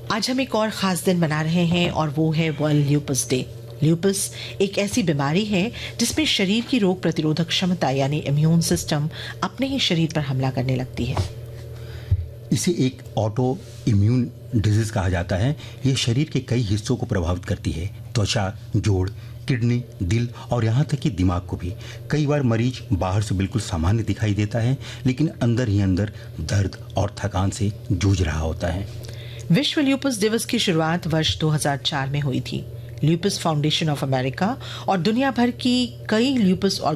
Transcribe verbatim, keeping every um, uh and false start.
आज हम एक और ख़ास दिन मना रहे हैं और वो है वर्ल्ड ल्यूपस डे। ल्यूपस एक ऐसी बीमारी है जिसमें शरीर की रोग प्रतिरोधक क्षमता यानी इम्यून सिस्टम अपने ही शरीर पर हमला करने लगती है। इसे एक ऑटो इम्यून डिजीज कहा जाता है। ये शरीर के कई हिस्सों को प्रभावित करती है, त्वचा, जोड़, किडनी, दिल और यहाँ तक कि दिमाग को भी। कई बार मरीज बाहर से बिल्कुल सामान्य दिखाई देता है, लेकिन अंदर ही अंदर दर्द और थकान से जूझ रहा होता है। विश्व ल्यूपस दिवस की शुरुआत वर्ष दो हज़ार चार में हुई थी। ल्यूपस फाउंडेशन ऑफ अमेरिका और दुनिया भर की कई ल्यूपस